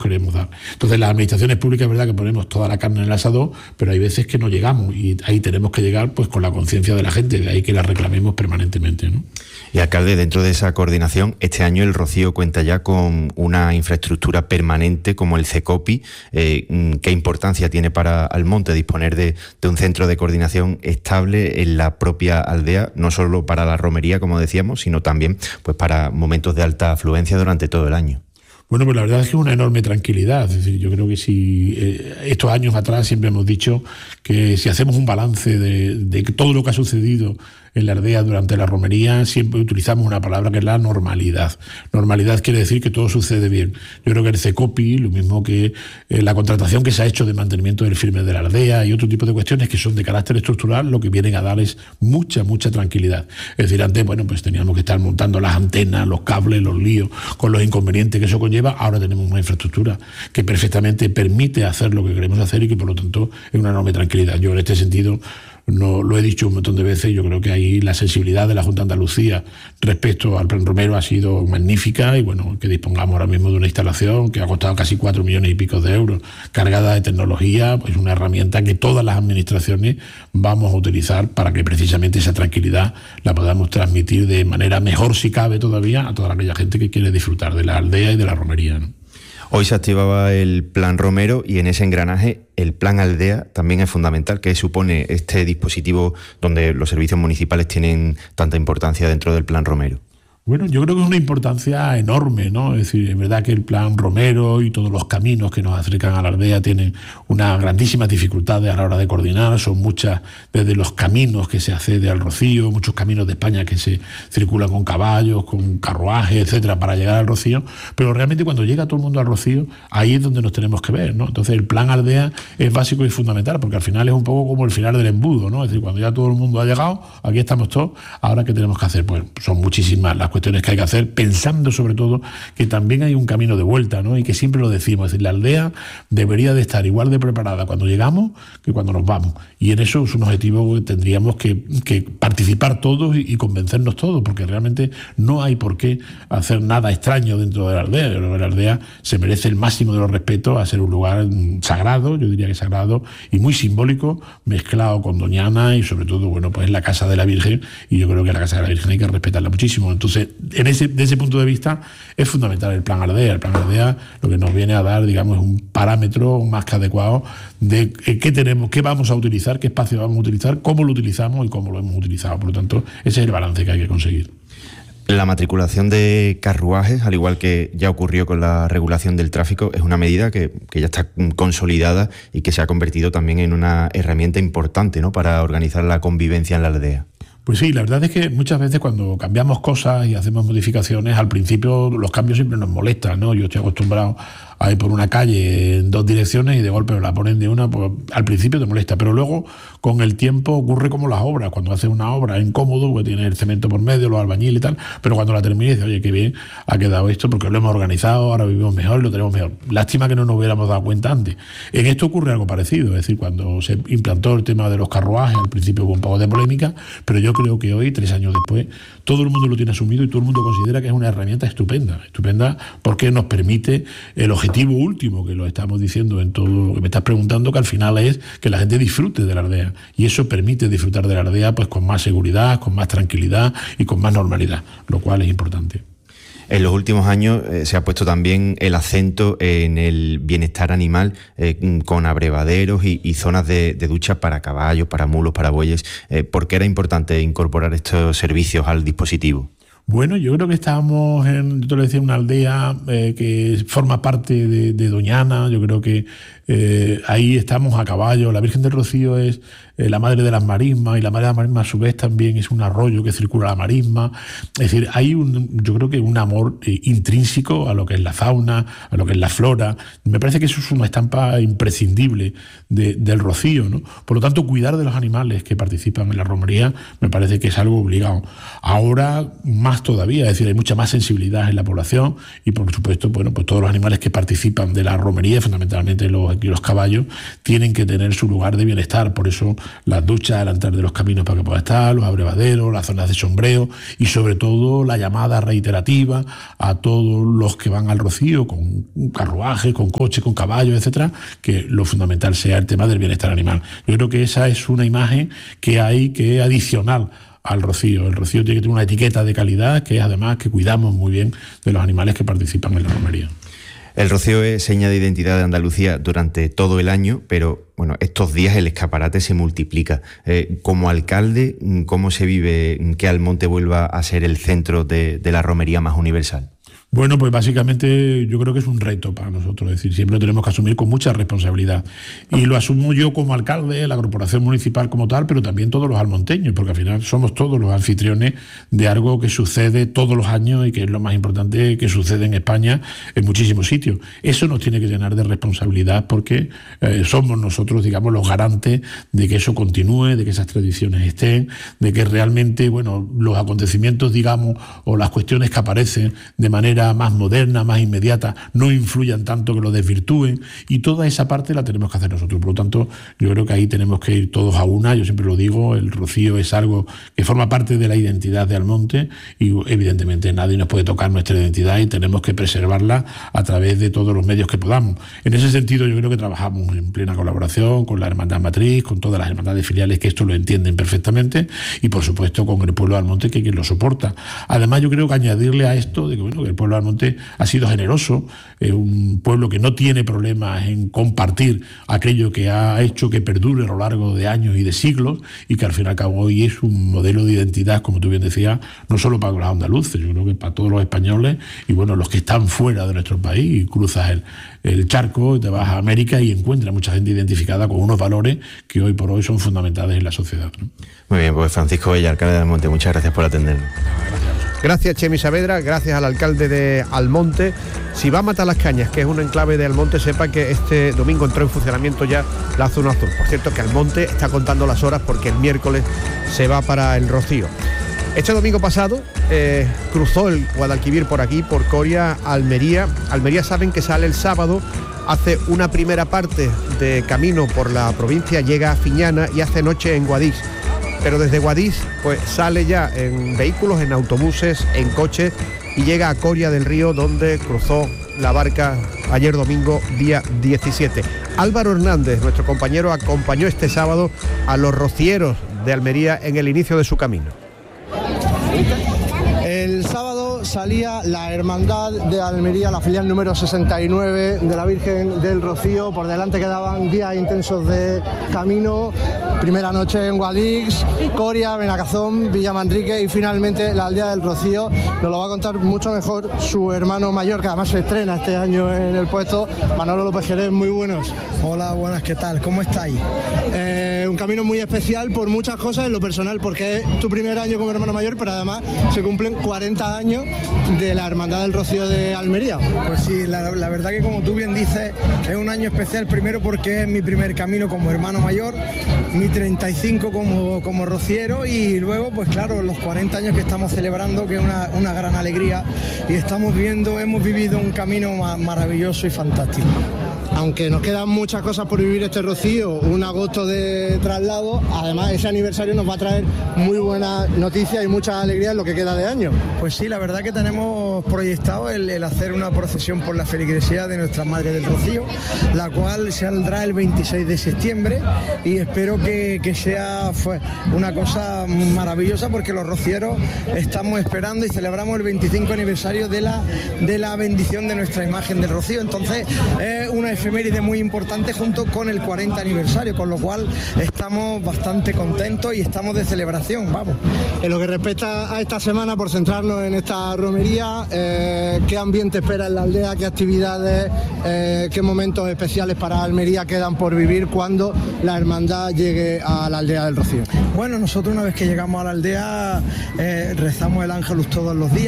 queremos dar. Entonces las administraciones públicas es verdad que ponemos toda la carne en el asador, pero hay veces que no llegamos y ahí tenemos que llegar pues con la conciencia de la gente, de ahí que la reclamemos permanentemente, ¿no? Y alcalde, dentro de esa coordinación, este año el Rocío cuenta ya con una infraestructura permanente como el CECOPI. ¿Qué importancia tiene para Almonte disponer de un centro de coordinación estable en la propia aldea, no solo para la romería, como decíamos, sino también pues para momentos de alta afluencia durante todo el año? Bueno, pues la verdad es que es una enorme tranquilidad. Es decir, yo creo que si estos años atrás siempre hemos dicho que si hacemos un balance de todo lo que ha sucedido en la aldea durante la romería, siempre utilizamos una palabra que es la normalidad. Normalidad quiere decir que todo sucede bien. Yo creo que el CECOPI, lo mismo que la contratación que se ha hecho de mantenimiento del firme de la aldea y otro tipo de cuestiones que son de carácter estructural, lo que vienen a dar es mucha tranquilidad. Es decir, antes, bueno, pues teníamos que estar montando las antenas, los cables, los líos, con los inconvenientes que eso conlleva. Ahora tenemos una infraestructura que perfectamente permite hacer lo que queremos hacer y que, por lo tanto, es una enorme tranquilidad. Yo, en este sentido, no lo he dicho un montón de veces, yo creo que ahí la sensibilidad de la Junta de Andalucía respecto al Plan Romero ha sido magnífica y bueno, que dispongamos ahora mismo de una instalación que ha costado casi 4 millones y pico de euros, cargada de tecnología, pues una herramienta que todas las administraciones vamos a utilizar para que precisamente esa tranquilidad la podamos transmitir de manera mejor, si cabe todavía, a toda aquella gente que quiere disfrutar de la aldea y de la romería, ¿no? Hoy se activaba el Plan Romero y en ese engranaje el Plan Aldea también es fundamental. ¿Qué supone este dispositivo donde los servicios municipales tienen tanta importancia dentro del Plan Romero? Bueno, yo creo que es una importancia enorme, ¿no? Es decir, es verdad que el Plan Romero y todos los caminos que nos acercan a la aldea tienen unas grandísimas dificultades a la hora de coordinar. Son muchas, desde los caminos que se accede al Rocío, muchos caminos de España que se circulan con caballos, con carruajes, etcétera, para llegar al Rocío. Pero realmente cuando llega todo el mundo al Rocío, ahí es donde nos tenemos que ver, ¿no? Entonces el Plan Aldea es básico y fundamental, porque al final es un poco como el final del embudo, ¿no? Es decir, cuando ya todo el mundo ha llegado, aquí estamos todos, ahora ¿qué tenemos que hacer? Pues son muchísimas las cuestiones que hay que hacer, pensando sobre todo que también hay un camino de vuelta, ¿no? Y que siempre lo decimos, es decir, la aldea debería de estar igual de preparada cuando llegamos que cuando nos vamos. Y en eso es un objetivo que tendríamos que participar todos y convencernos todos, porque realmente no hay por qué hacer nada extraño dentro de la aldea. Yo creo que la aldea se merece el máximo de los respetos a ser un lugar sagrado, yo diría que sagrado, y muy simbólico, mezclado con Doñana y sobre todo, bueno, pues la Casa de la Virgen, y yo creo que la Casa de la Virgen hay que respetarla muchísimo. Entonces, de ese punto de vista es fundamental el Plan Aldea. El Plan Aldea lo que nos viene a dar, digamos, es un parámetro más que adecuado de qué tenemos, qué vamos a utilizar, qué espacio vamos a utilizar, cómo lo utilizamos y cómo lo hemos utilizado. Por lo tanto, ese es el balance que hay que conseguir. La matriculación de carruajes, al igual que ya ocurrió con la regulación del tráfico, es una medida que ya está consolidada y que se ha convertido también en una herramienta importante, ¿no?, para organizar la convivencia en la aldea. Pues sí, la verdad es que muchas veces cuando cambiamos cosas y hacemos modificaciones, al principio los cambios siempre nos molestan, ¿no? Yo estoy acostumbrado a ir por una calle en dos direcciones y de golpe me la ponen de una, pues al principio te molesta, pero luego con el tiempo ocurre como las obras. Cuando haces una obra es incómodo porque tienes el cemento por medio, los albañiles y tal, pero cuando la termines dices, oye, qué bien ha quedado esto porque lo hemos organizado, ahora vivimos mejor, lo tenemos mejor. Lástima que no nos hubiéramos dado cuenta antes. En esto ocurre algo parecido, es decir, cuando se implantó el tema de los carruajes, al principio hubo un poco de polémica, pero yo creo que hoy, 3 años después, todo el mundo lo tiene asumido y todo el mundo considera que es una herramienta estupenda porque nos permite el objetivo último, que lo estamos diciendo en todo lo que me estás preguntando, que al final es que la gente disfrute de la aldea, y eso permite disfrutar de la aldea pues con más seguridad, con más tranquilidad y con más normalidad, lo cual es importante. En los últimos años se ha puesto también el acento en el bienestar animal con abrevaderos y zonas de ducha para caballos, para mulos, para bueyes. ¿Por qué era importante incorporar estos servicios al dispositivo? Bueno, yo creo que estábamos yo te lo decía, una aldea que forma parte de Doñana. Yo creo que ahí estamos a caballo. La Virgen del Rocío es la madre de las marismas, y la madre de las marismas a su vez también es un arroyo que circula la marisma. Es decir, hay yo creo que un amor intrínseco a lo que es la fauna, a lo que es la flora. Me parece que eso es una estampa imprescindible del Rocío, ¿no? Por lo tanto, cuidar de los animales que participan en la romería me parece que es algo obligado. Ahora más todavía, es decir, hay mucha más sensibilidad en la población y, por supuesto, bueno, pues todos los animales que participan de la romería, fundamentalmente los caballos, tienen que tener su lugar de bienestar. Por eso las duchas al entrar de los caminos para que pueda estar, los abrevaderos, las zonas de sombreo y sobre todo la llamada reiterativa a todos los que van al Rocío con carruajes, con coches, con caballos, etcétera, que lo fundamental sea el tema del bienestar animal. Yo creo que esa es una imagen que hay que adicionar al Rocío. El Rocío tiene que tener una etiqueta de calidad, que es además que cuidamos muy bien de los animales que participan en la romería. El Rocío es seña de identidad de Andalucía durante todo el año, pero bueno, estos días el escaparate se multiplica. Como alcalde, ¿cómo se vive que Almonte vuelva a ser el centro de la romería más universal? Bueno, pues básicamente yo creo que es un reto para nosotros, es decir, siempre lo tenemos que asumir con mucha responsabilidad. Y lo asumo yo como alcalde, la corporación municipal como tal, pero también todos los almonteños, porque al final somos todos los anfitriones de algo que sucede todos los años y que es lo más importante que sucede en España en muchísimos sitios. Eso nos tiene que llenar de responsabilidad porque somos nosotros, digamos, los garantes de que eso continúe, de que esas tradiciones estén, de que realmente, bueno, los acontecimientos, digamos, o las cuestiones que aparecen de manera más moderna, más inmediata, no influyan tanto que lo desvirtúen, y toda esa parte la tenemos que hacer nosotros. Por lo tanto, yo creo que ahí tenemos que ir todos a una. Yo siempre lo digo, el Rocío es algo que forma parte de la identidad de Almonte y evidentemente nadie nos puede tocar nuestra identidad y tenemos que preservarla a través de todos los medios que podamos. En ese sentido yo creo que trabajamos en plena colaboración con la Hermandad Matriz, con todas las hermandades filiales que esto lo entienden perfectamente y por supuesto con el pueblo de Almonte, que es quien lo soporta. Además yo creo que añadirle a esto de que, bueno, que el pueblo de Almonte ha sido generoso, es un pueblo que no tiene problemas en compartir aquello que ha hecho que perdure a lo largo de años y de siglos y que al fin y al cabo hoy es un modelo de identidad, como tú bien decías, no solo para los andaluces, yo creo que para todos los españoles y bueno, los que están fuera de nuestro país, y cruzas el charco y te vas a América y encuentras mucha gente identificada con unos valores que hoy por hoy son fundamentales en la sociedad, ¿no? Muy bien, pues Francisco Bella, alcalde de Almonte, muchas gracias por atendernos. Gracias, Chemi Saavedra, gracias al alcalde de Almonte. Si va a Matar las Cañas, que es un enclave de Almonte, sepa que este domingo entró en funcionamiento ya la zona azul. Por cierto, que Almonte está contando las horas porque el miércoles se va para el Rocío. Este domingo pasado cruzó el Guadalquivir por aquí, por Coria, Almería. Almería saben que sale el sábado, hace una primera parte de camino por la provincia, llega a Fiñana y hace noche en Guadix. Pero desde Guadix pues sale ya en vehículos, en autobuses, en coches y llega a Coria del Río, donde cruzó la barca ayer domingo, día 17. Álvaro Hernández, nuestro compañero, acompañó este sábado a los rocieros de Almería en el inicio de su camino. El sábado salía la Hermandad de Almería, la filial número 69 de la Virgen del Rocío. Por delante quedaban días intensos de camino. Primera noche en Guadix, Coria, Benacazón, Villamanrique y finalmente la aldea del Rocío. Nos lo va a contar mucho mejor su hermano mayor, que además se estrena este año en el puesto, Manolo López Jerez. Muy buenos. Hola, buenas, ¿qué tal? ¿Cómo estáis? Un camino muy especial por muchas cosas, en lo personal, porque es tu primer año como hermano mayor, pero además se cumplen 40 años de la Hermandad del Rocío de Almería. Pues sí, la verdad que como tú bien dices, es un año especial, primero porque es mi primer camino como hermano mayor, mi 35 como rociero y luego, pues claro, los 40 años que estamos celebrando, que es una gran alegría y hemos vivido un camino maravilloso y fantástico. Aunque nos quedan muchas cosas por vivir este Rocío, un agosto de traslado, además ese aniversario nos va a traer muy buenas noticias y mucha alegría en lo que queda de año. Pues sí, la verdad que tenemos proyectado el hacer una procesión por la feligresía de Nuestra Madre del Rocío, la cual saldrá el 26 de septiembre y espero que sea una cosa maravillosa porque los rocieros estamos esperando y celebramos el 25 aniversario de la bendición de nuestra imagen del Rocío. Entonces es una efeméride muy importante junto con el 40 aniversario, con lo cual estamos bastante contentos y estamos de celebración, vamos. En lo que respecta a esta semana, por centrarnos en esta romería, ¿qué ambiente espera en la aldea? ¿Qué actividades, qué momentos especiales para Almería quedan por vivir cuando la hermandad llegue a la aldea del Rocío? Bueno, nosotros una vez que llegamos a la aldea rezamos el Ángelus todos los días.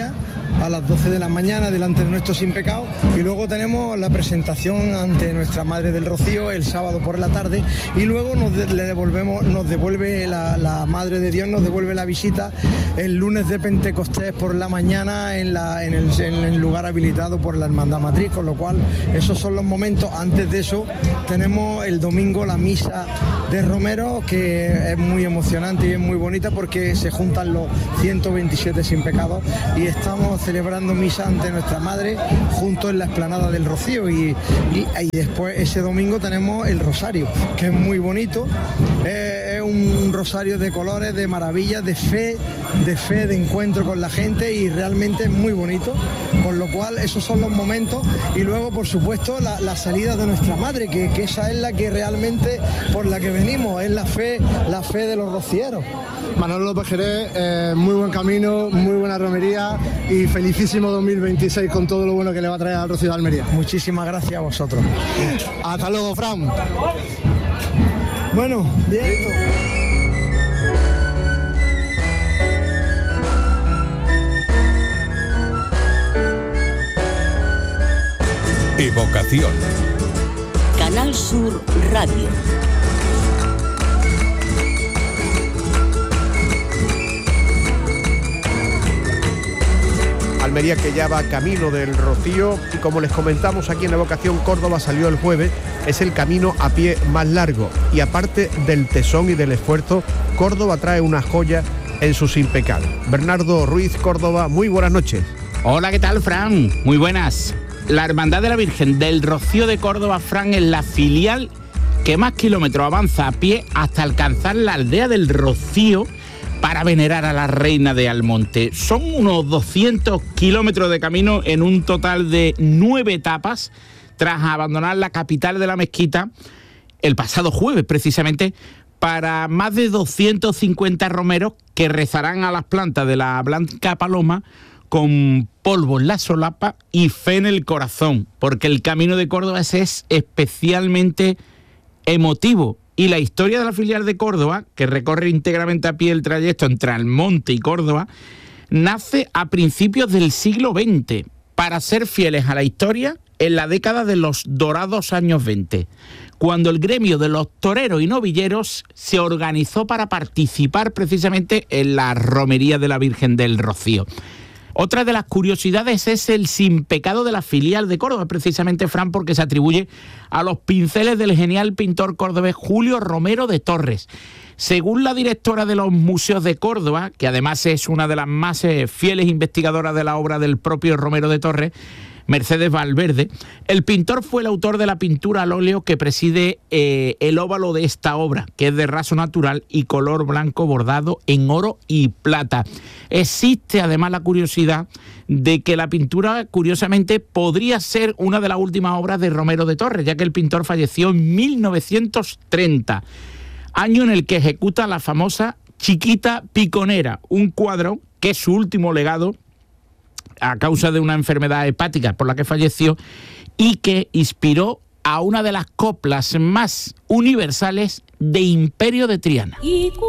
a las 12 de la mañana delante de nuestro Sin Pecado, y luego tenemos la presentación ante nuestra Madre del Rocío el sábado por la tarde, y luego nos devuelve la Madre de Dios, nos devuelve la visita el lunes de Pentecostés por la mañana en el lugar habilitado por la Hermandad Matriz, con lo cual esos son los momentos. Antes de eso tenemos el domingo la misa de Romero, que es muy emocionante y es muy bonita porque se juntan los 127 sin pecado y estamos celebrando misa ante nuestra Madre junto en la explanada del Rocío, y después ese domingo tenemos el rosario, que es muy bonito, es un rosario de colores, de maravillas, de fe, de encuentro con la gente, y realmente es muy bonito, con lo cual esos son los momentos. Y luego, por supuesto, la salida de nuestra Madre, que esa es la que realmente por la que venimos, es la fe de los rocieros. Manolo López Jerez, muy buen camino, muy buena romería y felicísimo 2026 con todo lo bueno que le va a traer al Rocío de Almería. Muchísimas gracias a vosotros. Hasta luego, Fran. Bueno, bien. Evocación. Canal Sur Radio. Almería, que ya va camino del Rocío, y como les comentamos aquí en Evocación, Córdoba salió el jueves, es el camino a pie más largo, y aparte del tesón y del esfuerzo, Córdoba trae una joya en sus impecables. Bernardo Ruiz, Córdoba, muy buenas noches. Hola, ¿qué tal, Fran? Muy buenas. La Hermandad de la Virgen del Rocío de Córdoba, Fran, es la filial que más kilómetros avanza a pie hasta alcanzar la aldea del Rocío para venerar a la Reina de Almonte. Son unos 200 kilómetros de camino en un total de 9 etapas, tras abandonar la capital de la mezquita el pasado jueves, precisamente, para más de 250 romeros que rezarán a las plantas de la Blanca Paloma con polvo en la solapa y fe en el corazón, porque el camino de Córdoba es especialmente emotivo. Y la historia de la filial de Córdoba, que recorre íntegramente a pie el trayecto entre Almonte y Córdoba, nace a principios del siglo XX, para ser fieles a la historia en la década de los dorados años 20, cuando el gremio de los toreros y novilleros se organizó para participar precisamente en la romería de la Virgen del Rocío. Otra de las curiosidades es el sin pecado de la filial de Córdoba, precisamente, Fran, porque se atribuye a los pinceles del genial pintor cordobés Julio Romero de Torres. Según la directora de los museos de Córdoba, que además es una de las más fieles investigadoras de la obra del propio Romero de Torres, Mercedes Valverde, el pintor fue el autor de la pintura al óleo que preside el óvalo de esta obra, que es de raso natural y color blanco bordado en oro y plata. Existe además la curiosidad de que la pintura, curiosamente, podría ser una de las últimas obras de Romero de Torres, ya que el pintor falleció en 1930, año en el que ejecuta la famosa Chiquita Piconera, un cuadro que es su último legado a causa de una enfermedad hepática por la que falleció, y que inspiró a una de las coplas más universales de Imperio de Triana.